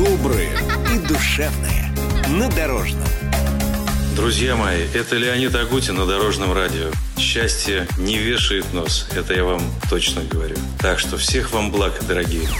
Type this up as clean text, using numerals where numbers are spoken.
доброе и душевное на Дорожном. Друзья мои, это Леонид Агутин на Дорожном радио. Счастье не вешает нос, это я вам точно говорю. Так что всех вам благ, дорогие.